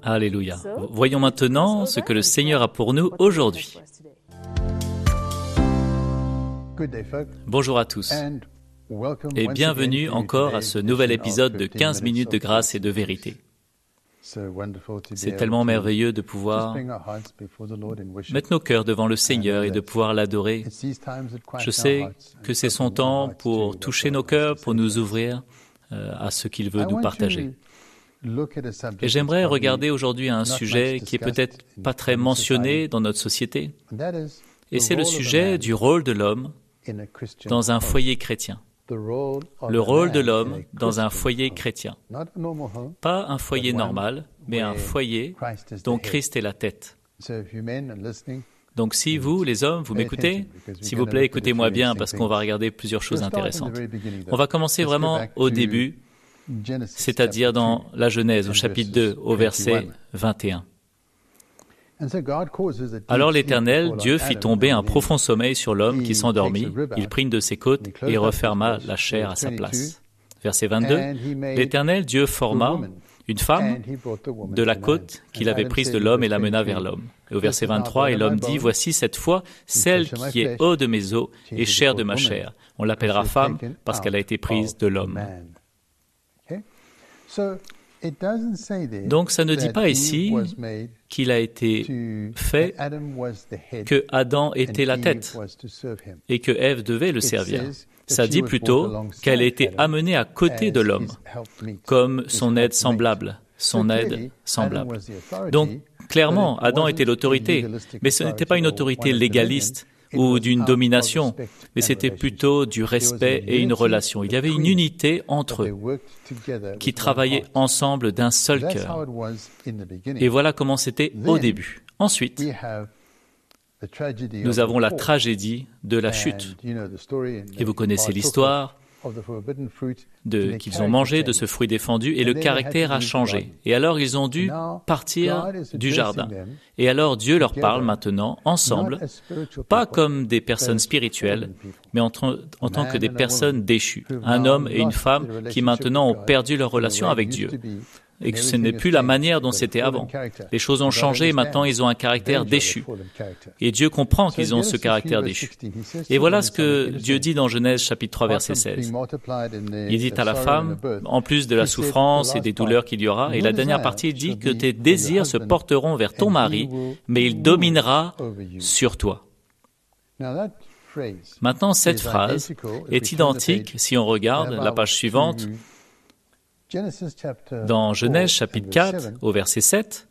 Alléluia. Voyons maintenant ce que le Seigneur a pour nous aujourd'hui. Bonjour à tous et bienvenue encore à ce nouvel épisode de 15 minutes de grâce et de vérité. C'est tellement merveilleux de pouvoir mettre nos cœurs devant le Seigneur et de pouvoir l'adorer. Je sais que c'est son temps pour toucher nos cœurs, pour nous ouvrir à ce qu'il veut nous partager. Et j'aimerais regarder aujourd'hui un sujet qui est peut-être pas très mentionné dans notre société, et c'est le sujet du rôle de l'homme dans un foyer chrétien. Le rôle de l'homme dans un foyer chrétien. Pas un foyer normal, mais un foyer dont Christ est la tête. Donc si vous, les hommes, vous m'écoutez, s'il vous plaît, écoutez-moi bien parce qu'on va regarder plusieurs choses intéressantes. On va commencer vraiment au début, c'est-à-dire dans la Genèse, au chapitre 2, au verset 21. Alors l'Éternel, Dieu, fit tomber un profond sommeil sur l'homme qui s'endormit. Il prit une de ses côtes et referma la chair à sa place. Verset 22, l'Éternel, Dieu, forma une femme de la côte qu'il avait prise de l'homme et la mena vers l'homme. Et au verset 23, et l'homme dit, voici cette fois celle qui est eau de mes os et chair de ma chair. On l'appellera femme parce qu'elle a été prise de l'homme. Donc ça ne dit pas ici qu'il a été fait que Adam était la tête et que Ève devait le servir. Ça dit plutôt qu'elle a été amenée à côté de l'homme, comme son aide semblable. Donc clairement, Adam était l'autorité, mais ce n'était pas une autorité légaliste ou d'une domination, mais c'était plutôt du respect et une relation. Il y avait une unité entre eux qui travaillaient ensemble d'un seul cœur. Et voilà comment c'était au début. Ensuite, nous avons la tragédie de la chute. Et vous connaissez l'histoire qu'ils ont mangé de ce fruit défendu et le caractère a changé. Et alors ils ont dû partir du jardin. Et alors Dieu leur parle maintenant, ensemble, pas comme des personnes spirituelles, mais en tant que des personnes déchues. Un homme et une femme qui maintenant ont perdu leur relation avec Dieu. Et que ce n'est plus la manière dont c'était avant. Les choses ont changé et maintenant ils ont un caractère déchu. Et Dieu comprend qu'ils ont ce caractère déchu. Et voilà ce que Dieu dit dans Genèse chapitre 3 verset 16. Il dit à la femme, en plus de la souffrance et des douleurs qu'il y aura, et la dernière partie dit que tes désirs se porteront vers ton mari, mais il dominera sur toi. Maintenant, cette phrase est identique si on regarde la page suivante. Dans Genèse chapitre 4, au verset 7,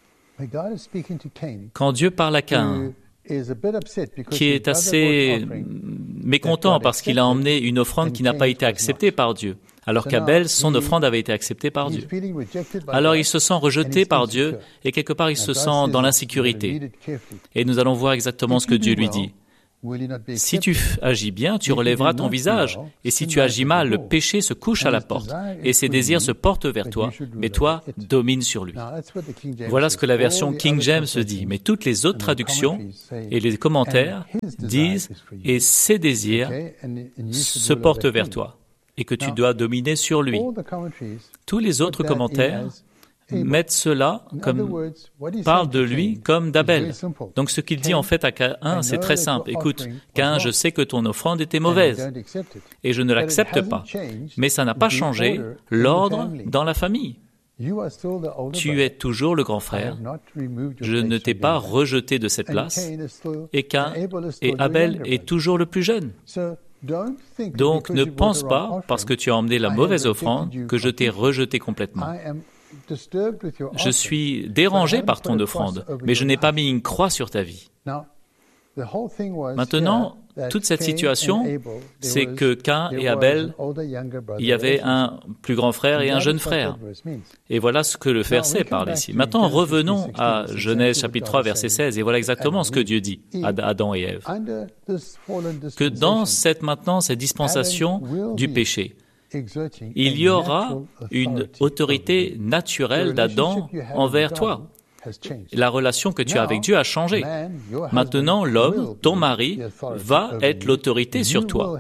quand Dieu parle à Caïn, qui est assez mécontent parce qu'il a emmené une offrande qui n'a pas été acceptée par Dieu, alors qu'Abel, son offrande avait été acceptée par Dieu. Alors il se sent rejeté par Dieu et quelque part il se sent dans l'insécurité. Et nous allons voir exactement ce que Dieu lui dit. Si tu agis bien, tu relèveras ton visage. Et si tu agis mal, le péché se couche à la porte. Et ses désirs se portent vers toi, mais toi, domine sur lui. Voilà ce que la version King James dit. Mais toutes les autres traductions et les commentaires disent « Et ses désirs se portent vers toi. » Et que tu dois dominer sur lui. Tous les autres commentaires mettent cela parle de lui comme d'Abel. Donc ce qu'il dit en fait à Caïn, c'est très simple. Écoute, Caïn, je sais que ton offrande était mauvaise et je ne l'accepte pas. Mais ça n'a pas changé l'ordre dans la famille. Tu es toujours le grand frère. Je ne t'ai pas rejeté de cette place. Et Caïn et Abel est toujours le plus jeune. Donc ne pense pas, parce que tu as emmené la mauvaise offrande, que je t'ai rejeté complètement. Je suis dérangé par ton offrande, mais je n'ai pas mis une croix sur ta vie. Maintenant, toute cette situation, c'est que Caïn et Abel, il y avait un plus grand frère et un jeune frère. Et voilà ce que le verset parle ici. Maintenant, revenons à Genèse chapitre 3, verset 16, et voilà exactement ce que Dieu dit à Adam et Ève. Que dans cette dispensation du péché, il y aura une autorité naturelle d'Adam envers toi. La relation que tu as avec Dieu a changé. Maintenant, l'homme, ton mari, va être l'autorité sur toi.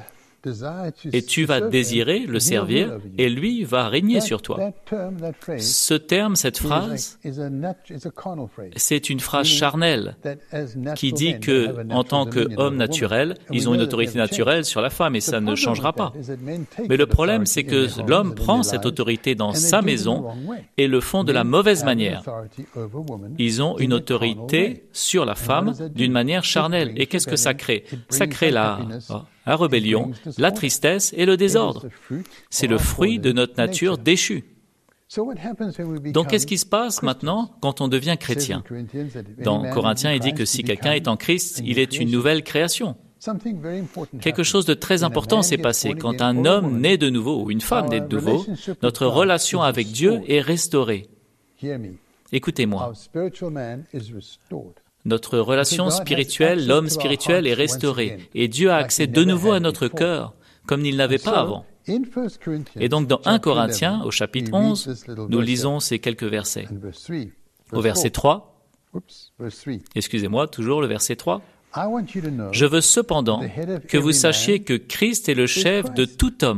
et tu vas désirer le servir, et lui va régner sur toi. Ce terme, cette phrase, c'est une phrase charnelle qui dit que, en tant qu'homme naturel, ils ont une autorité naturelle sur la femme, et ça ne changera pas. Mais le problème, c'est que l'homme prend cette autorité dans sa maison et le font de la mauvaise manière. Ils ont une autorité sur la femme d'une manière charnelle. Et qu'est-ce que ça crée? Ça crée la rébellion, la tristesse et le désordre. C'est le fruit de notre nature déchue. Donc, qu'est-ce qui se passe maintenant quand on devient chrétien? Dans Corinthiens, il dit que si quelqu'un est en Christ, il est une nouvelle création. Quelque chose de très important s'est passé. Quand un homme naît de nouveau ou une femme naît de nouveau, notre relation avec Dieu est restaurée. Écoutez-moi. Notre relation spirituelle, l'homme spirituel est restauré et Dieu a accès de nouveau à notre cœur comme il n'avait pas avant. Et donc dans 1 Corinthiens, au chapitre 11, nous lisons ces quelques versets. Au verset 3, excusez-moi, toujours le verset 3. « Je veux cependant que vous sachiez que Christ est le chef de tout homme. »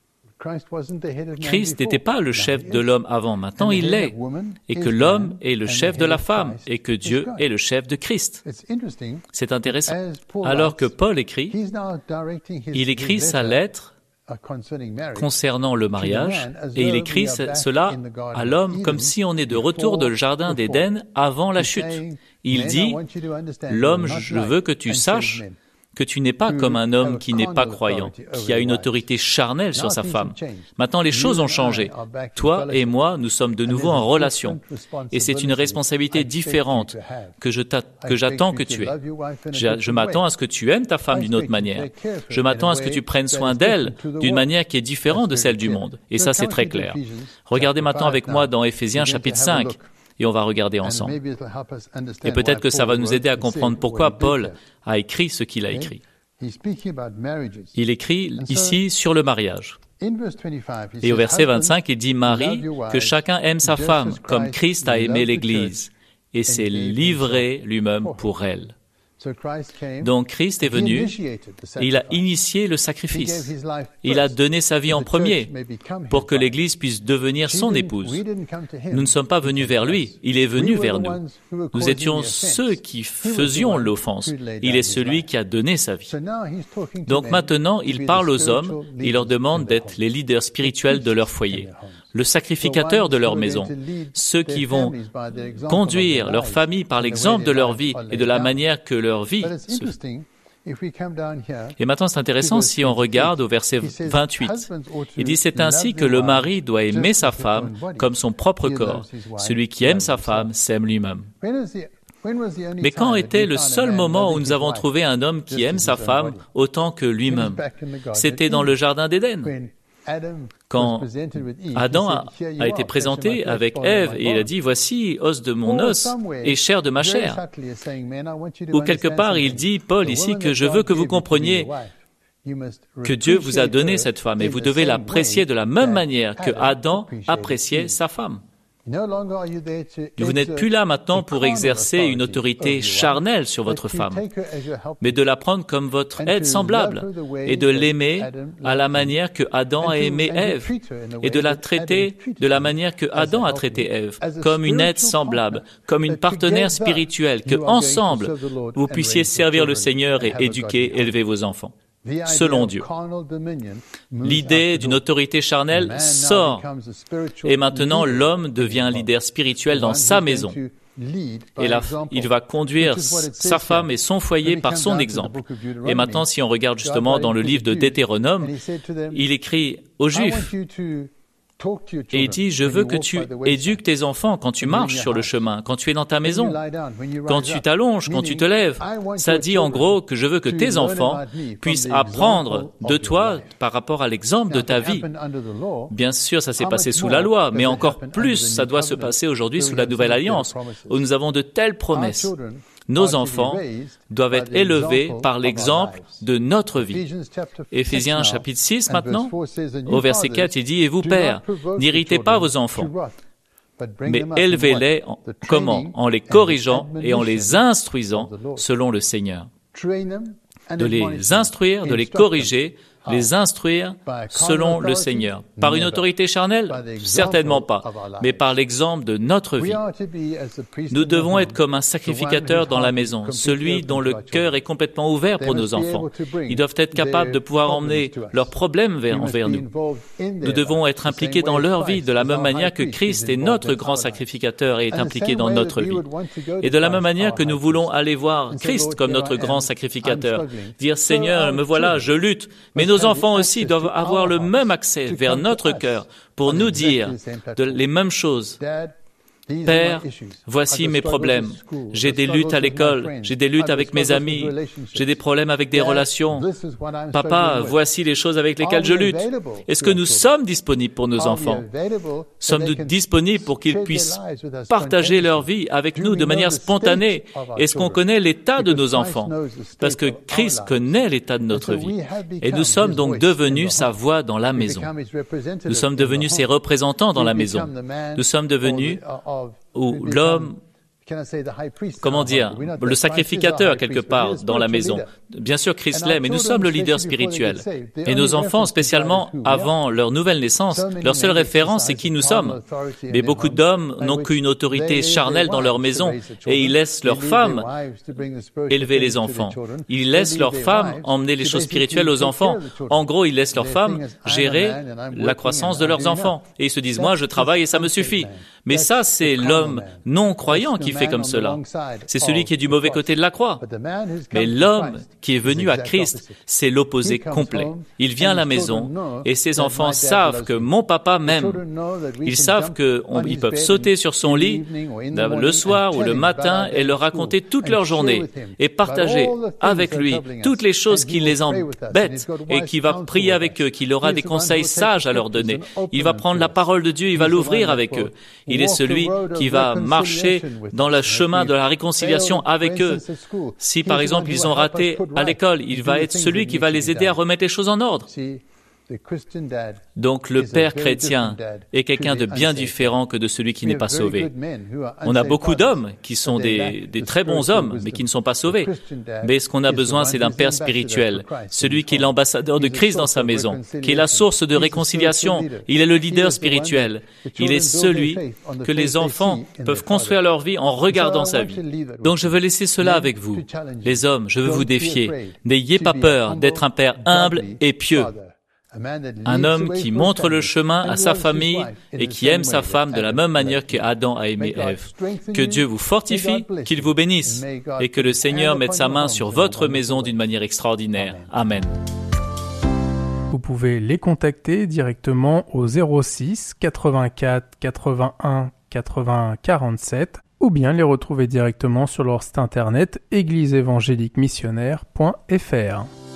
Christ n'était pas le chef de l'homme avant, maintenant il l'est, et que l'homme est le chef de la femme, et que Dieu est le chef de Christ. C'est intéressant. Alors que Paul écrit, il écrit sa lettre concernant le mariage, et il écrit cela à l'homme comme si on est de retour dans le jardin d'Éden avant la chute. Il dit, « L'homme, je veux que tu saches que tu n'es pas comme un homme qui n'est pas croyant, qui a une autorité charnelle sur sa femme. Maintenant, les choses ont changé. Toi et moi, nous sommes de nouveau en relation. Et c'est une responsabilité différente que j'attends que tu aies. Je m'attends à ce que tu aimes ta femme d'une autre manière. Je m'attends à ce que tu prennes soin d'elle d'une manière qui est différente de celle du monde. Et ça, c'est très clair. Regardez maintenant avec moi dans Éphésiens chapitre 5. Et on va regarder ensemble. Et peut-être que ça va nous aider à comprendre pourquoi Paul a écrit ce qu'il a écrit. Il écrit ici sur le mariage. Et au verset 25, il dit « Marie, que chacun aime sa femme, comme Christ a aimé l'Église, et s'est livré lui-même pour elle. » Donc Christ est venu, et il a initié le sacrifice. Il a donné sa vie en premier pour que l'Église puisse devenir son épouse. Nous ne sommes pas venus vers lui, il est venu vers nous. Nous étions ceux qui faisions l'offense. Il est celui qui a donné sa vie. Donc maintenant, il parle aux hommes, il leur demande d'être les leaders spirituels de leur foyer, le sacrificateur de leur maison, ceux qui vont conduire leur famille par l'exemple de leur vie et de la manière que leur vie se fait. Et maintenant, c'est intéressant si on regarde au verset 28. Il dit, c'est ainsi que le mari doit aimer sa femme comme son propre corps. Celui qui aime sa femme s'aime lui-même. Mais quand était le seul moment où nous avons trouvé un homme qui aime sa femme autant que lui-même? C'était dans le jardin d'Éden. Quand Adam a été présenté avec Ève et il a dit « Voici os de mon os et chair de ma chair ». Ou quelque part, il dit, Paul ici, que je veux que vous compreniez que Dieu vous a donné cette femme et vous devez l'apprécier de la même manière que Adam appréciait sa femme. Vous n'êtes plus là maintenant pour exercer une autorité charnelle sur votre femme, mais de la prendre comme votre aide semblable et de l'aimer à la manière que Adam a aimé Ève et de la traiter de la manière que Adam a traité Ève, comme une aide semblable, comme une partenaire spirituelle, que ensemble vous puissiez servir le Seigneur et éduquer, élever vos enfants. Selon Dieu. L'idée d'une autorité charnelle sort et maintenant l'homme devient un leader spirituel dans sa maison. Et là, il va conduire sa femme et son foyer par son exemple. Et maintenant, si on regarde justement dans le livre de Deutéronome, il écrit aux Juifs, et il dit, je veux que tu éduques tes enfants quand tu marches sur le chemin, quand tu es dans ta maison, quand tu t'allonges, quand tu te lèves. Ça dit en gros que je veux que tes enfants puissent apprendre de toi par rapport à l'exemple de ta vie. Bien sûr, ça s'est passé sous la loi, mais encore plus, ça doit se passer aujourd'hui sous la Nouvelle Alliance, où nous avons de telles promesses. Nos enfants doivent être élevés par l'exemple de notre vie. Éphésiens chapitre 6 maintenant, au verset 4, il dit « Et vous, pères, n'irritez pas vos enfants, mais élevez-les comment? En les corrigeant et en les instruisant selon le Seigneur. » De les instruire, de les corriger les instruire selon le Seigneur. Par une autorité charnelle? Certainement pas, mais par l'exemple de notre vie. Nous devons être comme un sacrificateur dans la maison, celui dont le cœur est complètement ouvert pour nos enfants. Ils doivent être capables de pouvoir emmener leurs problèmes envers nous. Nous devons être impliqués dans leur vie de la même manière que Christ est notre grand sacrificateur et est impliqué dans notre vie. Et de la même manière que nous voulons aller voir Christ comme notre grand sacrificateur, dire « Seigneur, me voilà, je lutte », mais nos enfants aussi doivent avoir le même accès vers notre cœur pour nous dire les mêmes choses. Père, voici mes problèmes. J'ai des luttes à l'école, j'ai des luttes avec mes amis, j'ai des problèmes avec des relations. Papa, voici les choses avec lesquelles je lutte. Est-ce que nous sommes disponibles pour nos enfants? Sommes-nous disponibles pour qu'ils puissent partager leur vie avec nous de manière spontanée? Est-ce qu'on connaît l'état de nos enfants? Parce que Christ connaît l'état de notre vie. Et nous sommes donc devenus sa voix dans la maison. Nous sommes devenus ses représentants dans la maison. Nous sommes devenus où l'homme, comment dire, le sacrificateur quelque part dans la maison. Bien sûr, Christ l'est, mais nous sommes le leader spirituel. Et nos enfants, spécialement avant leur nouvelle naissance, leur seule référence, c'est qui nous sommes. Mais beaucoup d'hommes n'ont qu'une autorité charnelle dans leur maison et ils laissent leurs femmes élever les enfants. Ils laissent leurs femmes emmener les choses spirituelles aux enfants. En gros, ils laissent leurs femmes gérer la croissance de leurs enfants. Et ils se disent, moi, je travaille et ça me suffit. Mais ça, c'est l'homme non-croyant qui fait comme cela. C'est celui qui est du mauvais côté de la croix. Mais l'homme qui est venu à Christ, c'est l'opposé complet. Il vient à la maison et ses enfants savent que mon papa m'aime. Ils savent qu'ils peuvent sauter sur son lit le soir ou le matin et leur raconter toute leur journée et partager avec lui toutes les choses qui les embêtent et qui va prier avec eux, qu'il aura des conseils sages à leur donner. Il va prendre la parole de Dieu, il va l'ouvrir avec eux. Il est celui qui va marcher dans le chemin de la réconciliation avec eux. Si, par exemple, ils ont raté à l'école, il va être celui qui va les aider à remettre les choses en ordre. Donc, le père chrétien est quelqu'un de bien différent que de celui qui n'est pas sauvé. On a beaucoup d'hommes qui sont des très bons hommes, mais qui ne sont pas sauvés. Mais ce qu'on a besoin, c'est d'un père spirituel, celui qui est l'ambassadeur de Christ dans sa maison, qui est la source de réconciliation. Il est le leader spirituel. Il est celui que les enfants peuvent construire leur vie en regardant sa vie. Donc, je veux laisser cela avec vous. Les hommes, je veux vous défier. N'ayez pas peur d'être un père humble et pieux. Un homme qui montre le chemin à sa famille et qui aime sa femme de la même manière qu'Adam a aimé Ève. Que Dieu vous fortifie, qu'il vous bénisse et que le Seigneur mette sa main sur votre maison d'une manière extraordinaire. Amen. Vous pouvez les contacter directement au 06 84 81 80 47 ou bien les retrouver directement sur leur site internet égliseévangéliquemissionnaire.fr.